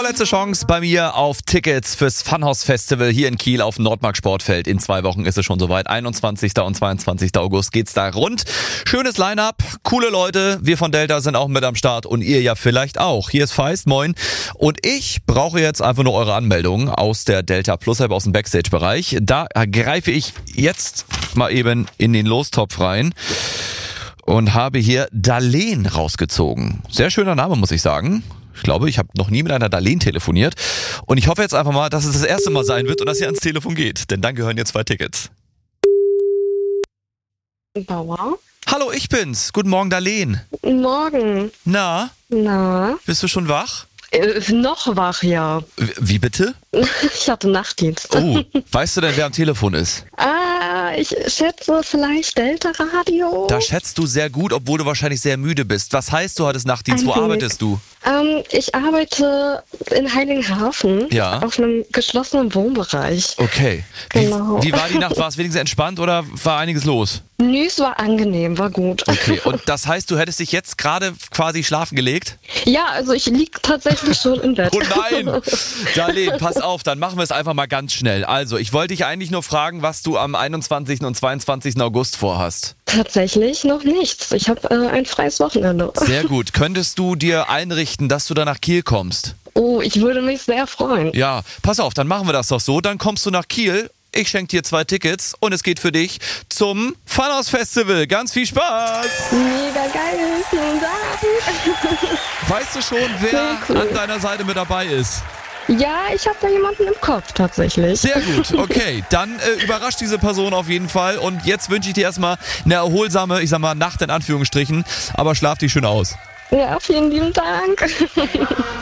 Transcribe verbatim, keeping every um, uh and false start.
Vorletzte Chance bei mir auf Tickets fürs Funhouse Festival hier in Kiel auf dem Nordmark Sportfeld. In zwei Wochen ist es schon soweit. einundzwanzigsten und zweiundzwanzigsten August geht's da rund. Schönes Line-Up, coole Leute. Wir von Delta sind auch mit am Start und ihr ja vielleicht auch. Hier ist Feist, moin. Und ich brauche jetzt einfach nur eure Anmeldung aus der Delta Plus App aus dem Backstage-Bereich. Da greife ich jetzt mal eben in den Lostopf rein und habe hier Darlene rausgezogen. Sehr schöner Name, muss ich sagen. Ich glaube, ich habe noch nie mit einer Darlene telefoniert. Und ich hoffe jetzt einfach mal, dass es das erste Mal sein wird und dass sie ans Telefon geht. Denn dann gehören ihr zwei Tickets. Bauer? Hallo, ich bin's. Guten Morgen, Darlene. Morgen. Na, Na? bist du schon wach? Äh, noch wach, ja. W- Wie bitte? Ich hatte Nachtdienst. Oh, weißt du denn, wer am Telefon ist? Ah, ich schätze vielleicht Delta Radio. Da schätzt du sehr gut, obwohl du wahrscheinlich sehr müde bist. Was heißt, du hattest Nachtdienst? Ein Wo wenig. arbeitest du? Ähm, ich arbeite in Heiligenhafen. Ja. Auf einem geschlossenen Wohnbereich. Okay. Wie, Genau. wie war die Nacht? War es wenigstens entspannt oder war einiges los? Nö, es war angenehm, war gut. Okay, und das heißt, du hättest dich jetzt gerade quasi schlafen gelegt? Ja, also ich lieg tatsächlich schon im Bett. Oh nein! Darlene, pass auf, dann machen wir es einfach mal ganz schnell. Also, ich wollte dich eigentlich nur fragen, was du am einundzwanzigsten und zweiundzwanzigsten August vorhast. Tatsächlich noch nichts. Ich habe äh, ein freies Wochenende. Sehr gut. Könntest du dir einrichten, dass du da nach Kiel kommst? Oh, ich würde mich sehr freuen. Ja, pass auf, dann machen wir das doch so. Dann kommst du nach Kiel. Ich schenke dir zwei Tickets und es geht für dich zum Funhouse Festival. Ganz viel Spaß! Mega geil, vielen Dank. Weißt du schon, wer Sehr cool. an deiner Seite mit dabei ist? Ja, ich habe da jemanden im Kopf tatsächlich. Sehr gut, okay. Dann äh, überrascht diese Person auf jeden Fall. Und jetzt wünsche ich dir erstmal eine erholsame, ich sag mal, Nacht in Anführungsstrichen. Aber schlaf dich schön aus. Ja, vielen lieben Dank.